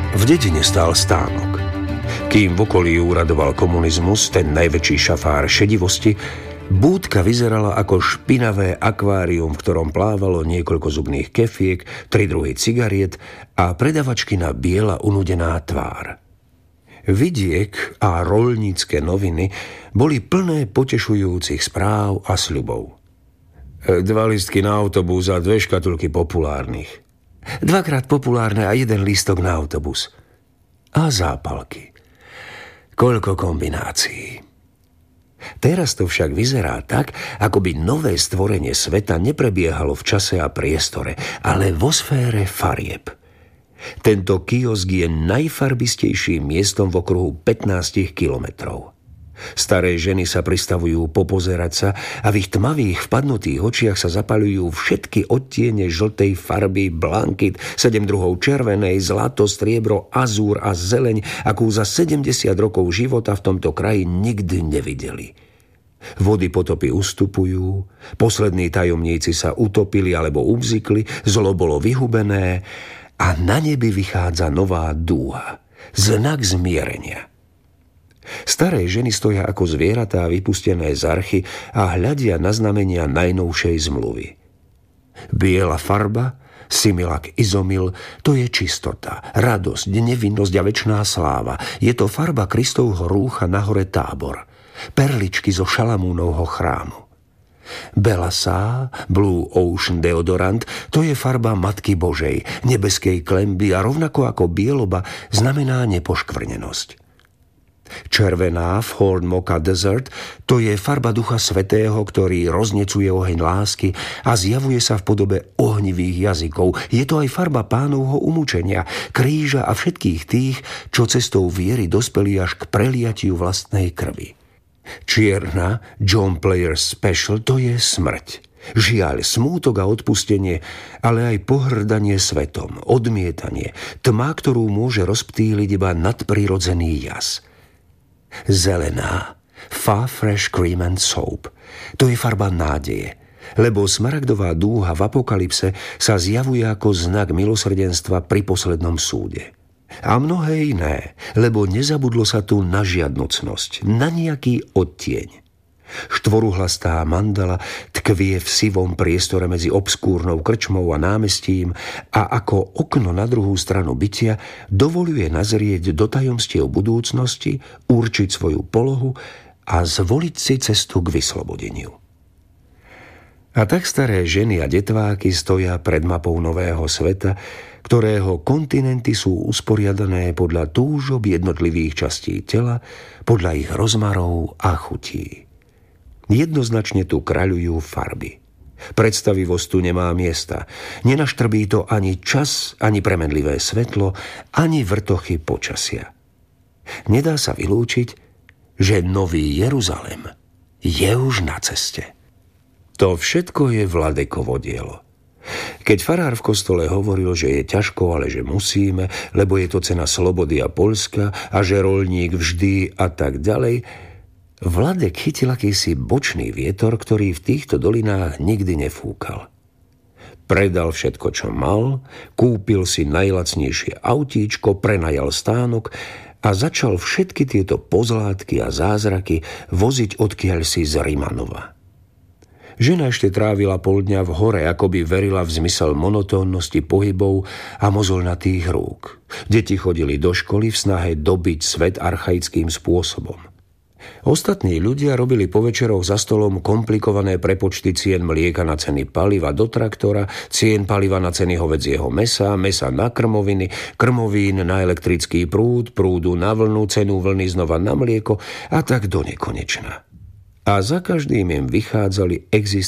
V dedine stál stánok. Kým v okolí úradoval komunizmus, ten najväčší šafár šedivosti, búdka vyzerala ako špinavé akvárium, v ktorom plávalo niekoľko zubných kefiek, 3 druhy cigariet a predavačkina biela unudená tvár. Vidiek a roľnícke noviny boli plné potešujúcich správ a sľubov. 2 listky na autobus a 2 škatulky populárnych. 2-krát populárne a 1 lístok na autobus. A zápalky. Koľko kombinácií. Teraz to však vyzerá tak, ako by nové stvorenie sveta neprebiehalo v čase a priestore, ale vo sfére farieb. Tento kiosk je najfarbistejším miestom v okruhu 15 kilometrov. Staré ženy sa pristavujú popozerať sa a v ich tmavých vpadnutých očiach sa zapaľujú všetky odtiene žltej farby, blankit, 7 druhov červenej, zlato, striebro, azúr a zeleň, akú za 70 rokov života v tomto kraji nikdy nevideli. Vody potopy ustupujú, poslední tajomníci sa utopili alebo ubzikli, zlo bolo vyhubené a na nebi vychádza nová dúha, znak zmierenia. Staré ženy stoja ako zvieratá vypustené z archy a hľadia na znamenia najnovšej zmluvy. Biela farba, similak izomil, to je čistota, radosť, nevinnosť a večná sláva. Je to farba Kristovho rúcha na hore Tábor, perličky zo Šalamúnovho chrámu. Belasá, Blue Ocean deodorant, to je farba Matky Božej, nebeskej klenby a rovnako ako bieloba znamená nepoškvrnenosť. Červená Ford Mocha Desert, to je farba Ducha Svätého, ktorý roznecuje oheň lásky a zjavuje sa v podobe ohnivých jazykov. Je to aj farba Pánovho umúčenia, kríža a všetkých tých, čo cestou viery dospeli až k preliatiu vlastnej krvi. Čierna John Player Special, to je smrť. Žiaľ, smútok a odpustenie, ale aj pohrdanie svetom, odmietanie, tma, ktorú môže rozptýliť iba nadprirodzený jas. Zelená Fa Fresh Cream and Soap, to je farba nádeje, lebo smaragdová dúha v apokalypse sa zjavuje ako znak milosrdenstva pri poslednom súde. A mnohé iné, lebo nezabudlo sa tu na žiadnocnosť, na nejaký odtieň. Štvoruhlastá mandala tkvie v sivom priestore medzi obskúrnou krčmou a námestím a ako okno na druhú stranu bytia dovoľuje nazrieť do tajomstiev budúcnosti, určiť svoju polohu a zvoliť si cestu k vyslobodeniu. A tak staré ženy a detváky stoja pred mapou nového sveta, ktorého kontinenty sú usporiadané podľa túžob jednotlivých častí tela, podľa ich rozmarov a chutí. Jednoznačne tu kráľujú farby. Predstavivosť tu nemá miesta. Nenaštrbí to ani čas, ani premenlivé svetlo, ani vrtochy počasia. Nedá sa vylúčiť, že Nový Jeruzalem je už na ceste. To všetko je Vladekovo dielo. Keď farár v kostole hovoril, že je ťažko, ale že musíme, lebo je to cena slobody a Poľska a že roľník vždy a tak ďalej, Vladek chytil akýsi bočný vietor, ktorý v týchto dolinách nikdy nefúkal. Predal všetko, čo mal, kúpil si najlacnejšie autíčko, prenajal stánok a začal všetky tieto pozlátky a zázraky voziť odkiaľsi z Rimanova. Žena ešte trávila pol dňa v hore, akoby verila v zmysel monotónnosti pohybov a mozolnatých rúk. Deti chodili do školy v snahe dobiť svet archaickým spôsobom. Ostatní ľudia robili po večeroch za stolom komplikované prepočty cien mlieka na ceny paliva do traktora, cien paliva na ceny hovädzieho mesa, mesa na krmoviny, krmovín na elektrický prúd, prúdu na vlnu, cenu vlny znova na mlieko a tak do nekonečna. A za každým im vychádzali